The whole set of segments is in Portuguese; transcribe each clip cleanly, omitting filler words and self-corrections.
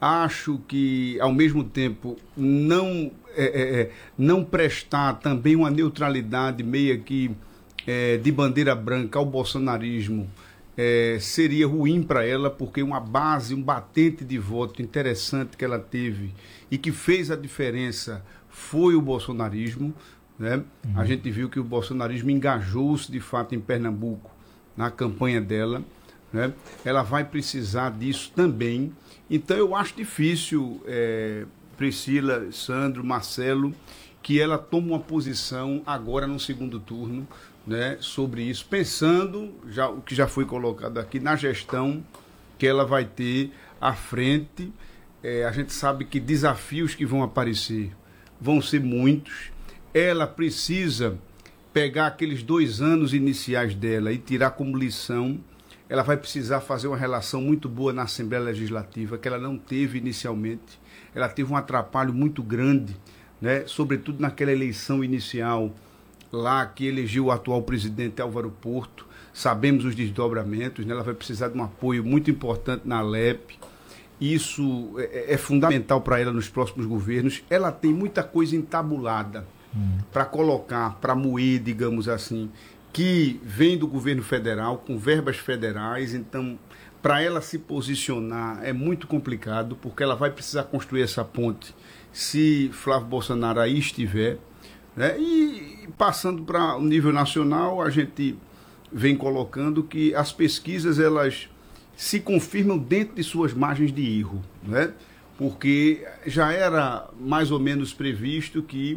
Acho que, ao mesmo tempo, não prestar também uma neutralidade meio que de bandeira branca ao bolsonarismo seria ruim para ela, porque uma base, um batente de voto interessante que ela teve e que fez a diferença foi o bolsonarismo, né? A gente viu que o bolsonarismo engajou-se de fato em Pernambuco na campanha dela, né? Ela vai precisar disso também. Então eu acho difícil, Priscila, Sandro, Marcelo, que ela tome uma posição agora no segundo turno, né, sobre isso, pensando o que já foi colocado aqui na gestão que ela vai ter à frente. A gente sabe que desafios que vão aparecer vão ser muitos. Ela precisa pegar aqueles 2 anos iniciais dela e tirar como lição. Ela vai precisar fazer uma relação muito boa na Assembleia Legislativa, que ela não teve inicialmente. Ela teve um atrapalho muito grande, né, sobretudo naquela eleição inicial, lá que elegeu o atual presidente Álvaro Porto. Sabemos os desdobramentos, né? Ela vai precisar de um apoio muito importante na Alep. Isso é fundamental para ela nos próximos governos. Ela tem muita coisa entabulada para colocar, para moer, digamos assim, que vem do governo federal, com verbas federais. Então, para ela se posicionar é muito complicado, porque ela vai precisar construir essa ponte se Flávio Bolsonaro aí estiver, né? E passando para o nível nacional, a gente vem colocando que as pesquisas elas se confirmam dentro de suas margens de erro, né? Porque já era mais ou menos previsto que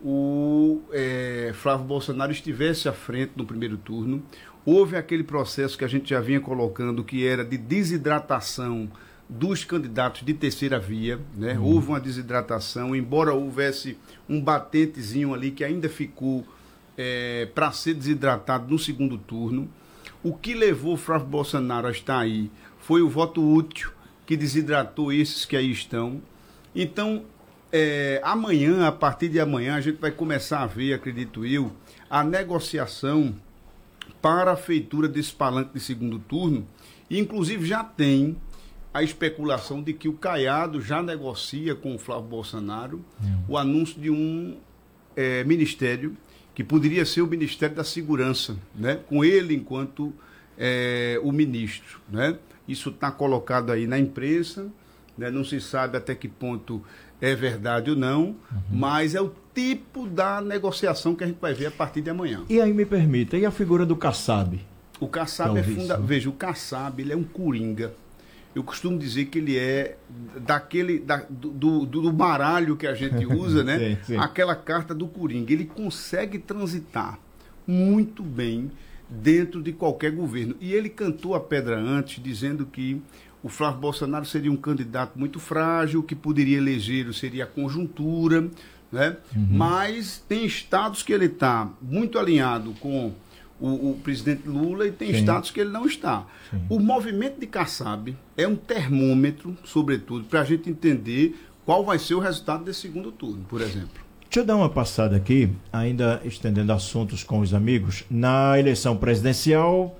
o Flávio Bolsonaro estivesse à frente no primeiro turno. Houve aquele processo que a gente já vinha colocando, que era de desidratação dos candidatos de terceira via, né? Houve uma desidratação, embora houvesse um batentezinho ali que ainda ficou para ser desidratado no segundo turno. O que levou o Flávio Bolsonaro a estar aí foi o voto útil, que desidratou esses que aí estão. Então, amanhã, a partir de amanhã, a gente vai começar a ver, acredito eu, a negociação para a feitura desse palanque de segundo turno. E, inclusive, já tem a especulação de que o Caiado já negocia com o Flávio Bolsonaro o anúncio de um ministério que poderia ser o Ministério da Segurança, né? Com ele enquanto o ministro, né? Isso está colocado aí na imprensa, né? Não se sabe até que ponto é verdade ou não, mas é o tipo da negociação que a gente vai ver a partir de amanhã. E aí me permita, e a figura do Kassab? O Kassab Veja, o Kassab, ele é um coringa. Eu costumo dizer que ele é do baralho que a gente usa, né? Sim, sim. Aquela carta do coringa. Ele consegue transitar muito bem dentro de qualquer governo. E ele cantou a pedra antes, dizendo que o Flávio Bolsonaro seria um candidato muito frágil, que poderia eleger seria a conjuntura, né? Mas tem estados que ele está muito alinhado com o presidente Lula e tem estados que ele não está. O movimento de Kassab é um termômetro, sobretudo, para a gente entender qual vai ser o resultado desse segundo turno, por exemplo. Deixa eu dar uma passada aqui, ainda estendendo assuntos com os amigos. Na eleição presidencial,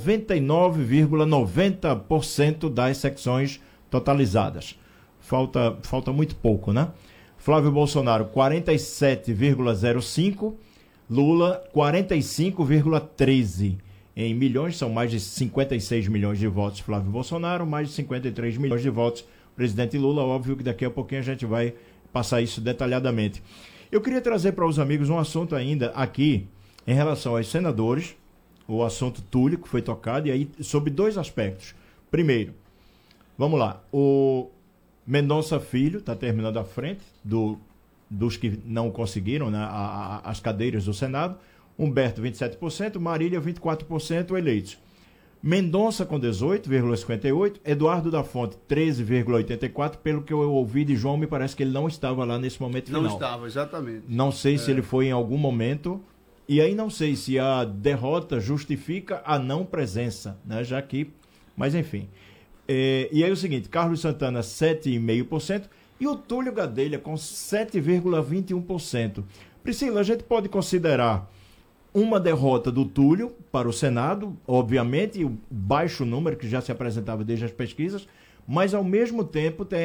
99,90% das secções totalizadas. Falta muito pouco, né? Flávio Bolsonaro, 47,05%. Lula, 45,13%. Em milhões, são mais de 56 milhões de votos Flávio Bolsonaro, mais de 53 milhões de votos presidente Lula. Óbvio que daqui a pouquinho a gente vai passar isso detalhadamente. Eu queria trazer para os amigos um assunto ainda aqui, em relação aos senadores, o assunto Túlio, que foi tocado, e aí sobre 2 aspectos. Primeiro, vamos lá, o Mendonça Filho está terminando à frente dos que não conseguiram, né, as cadeiras do Senado. Humberto, 27%, Marília, 24% eleitos. Mendonça com 18,58%, Eduardo da Fonte, 13,84%. Pelo que eu ouvi de João, me parece que ele não estava lá nesse momento final. Não estava, exatamente. Não sei se ele foi em algum momento, e aí não sei se a derrota justifica a não presença, né, já que... Mas enfim. E aí o seguinte, Carlos Santana, 7,5%, e o Túlio Gadelha com 7,21%. Priscila, a gente pode considerar uma derrota do Túlio para o Senado, obviamente, o baixo número que já se apresentava desde as pesquisas, mas ao mesmo tempo tem